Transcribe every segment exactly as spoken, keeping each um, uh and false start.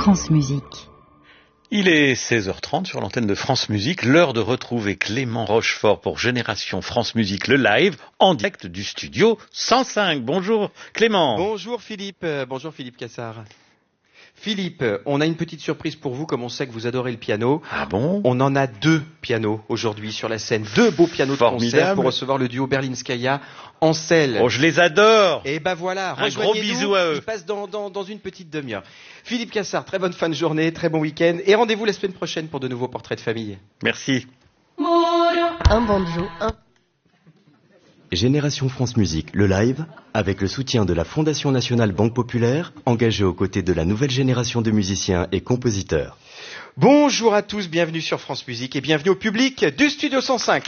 France Musique. Il est seize heures trente sur l'antenne de France Musique, l'heure de retrouver Clément Rochefort pour Génération France Musique, le live, en direct du studio cent cinq. Bonjour Clément. Bonjour Philippe, euh, bonjour Philippe Cassard. Philippe, on a une petite surprise pour vous, comme on sait que vous adorez le piano. Ah bon? On en a deux pianos aujourd'hui sur la scène, deux beaux pianos de concert pour recevoir le duo Berlinskaya en selle. Oh, je les adore. Et ben voilà, un gros bisou à eux. Ils passent dans, dans, dans une petite demi-heure. Philippe Cassard, très bonne fin de journée, très bon week-end et rendez-vous la semaine prochaine pour de nouveaux portraits de famille. Merci. Un banjo, un... Génération France Musique, le live, avec le soutien de la Fondation Nationale Banque Populaire, engagée aux côtés de la nouvelle génération de musiciens et compositeurs. Bonjour à tous, bienvenue sur France Musique et bienvenue au public du Studio cent cinq.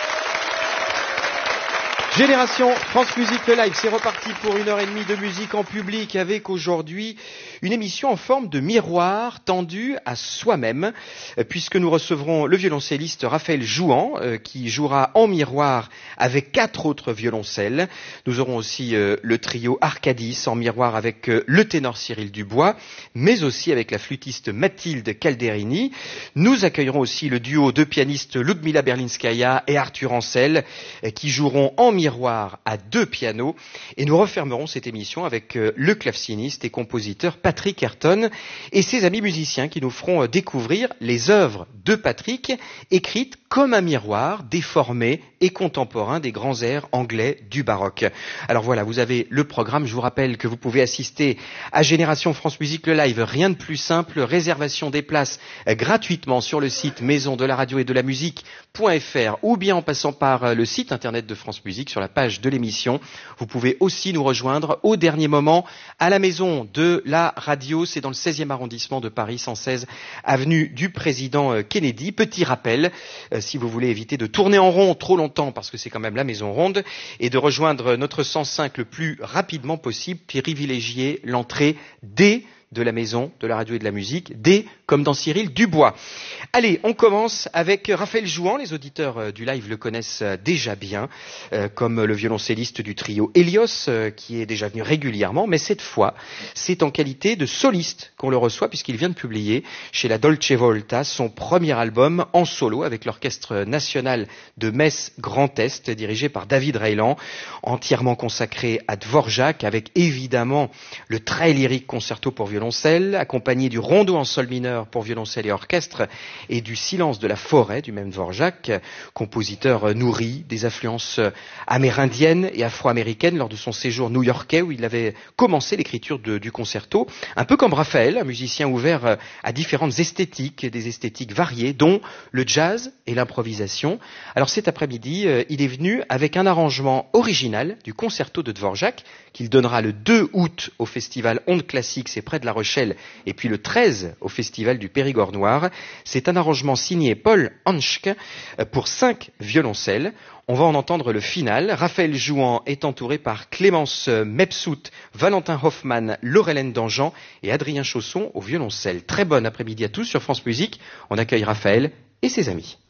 Génération France Musique, le live, c'est reparti pour une heure et demie de musique en public avec aujourd'hui une émission en forme de miroir tendu à soi-même, puisque nous recevrons le violoncelliste Raphaël Jouan, euh, qui jouera en miroir avec quatre autres violoncelles. Nous aurons aussi euh, le trio Arcadis en miroir avec euh, le ténor Cyril Dubois, mais aussi avec la flûtiste Mathilde Calderini. Nous accueillerons aussi le duo de pianistes Ludmila Berlinskaya et Arthur Ancel, euh, qui joueront en miroir à deux pianos. Et nous refermerons cette émission avec euh, le claveciniste et compositeur Patrick Ayrton et ses amis musiciens qui nous feront découvrir les œuvres de Patrick écrites comme un miroir, déformé et contemporain des grands airs anglais du baroque. Alors voilà, vous avez le programme. Je vous rappelle que vous pouvez assister à Génération France Musique le live. Rien de plus simple. Réservation des places gratuitement sur le site maison de la radio et de la musique.fr ou bien en passant par le site internet de France Musique sur la page de l'émission. Vous pouvez aussi nous rejoindre au dernier moment à la maison de la radio. C'est dans le seizième arrondissement de Paris, cent seize avenue du Président Kennedy. Petit rappel, euh, si vous voulez éviter de tourner en rond trop longtemps, parce que c'est quand même la maison ronde, et de rejoindre notre cent cinq le plus rapidement possible, privilégier l'entrée dès de la maison de la radio et de la musique, D comme dans Cyril Dubois. Allez, on commence avec Raphaël Jouan. Les auditeurs du live le connaissent déjà bien, euh, comme le violoncelliste du trio Helios, euh, qui est déjà venu régulièrement, mais cette fois, c'est en qualité de soliste qu'on le reçoit, puisqu'il vient de publier chez la Dolce Volta son premier album en solo avec l'Orchestre National de Metz Grand Est, dirigé par David Reiland, entièrement consacré à Dvorak, avec évidemment le très lyrique concerto pour violoncelle, accompagné du rondo en sol mineur pour violoncelle et orchestre, et du silence de la forêt du même Dvorak, compositeur nourri des influences amérindiennes et afro-américaines lors de son séjour new-yorkais où il avait commencé l'écriture de, du concerto, un peu comme Raphaël, un musicien ouvert à différentes esthétiques, des esthétiques variées, dont le jazz et l'improvisation. Alors cet après-midi, il est venu avec un arrangement original du concerto de Dvorak, qu'il donnera le deux août au festival Ondes Classiques, c'est près de La Rochelle, et puis le treize au festival du Périgord Noir. C'est un arrangement signé Paul Hanschke pour cinq violoncelles. On va en entendre le final. Raphaël Jouan est entouré par Clémence Mepsout, Valentin Hoffmann, Laurelène Dangean et Adrien Chausson au violoncelle. Très bon après-midi à tous sur France Musique. On accueille Raphaël et ses amis.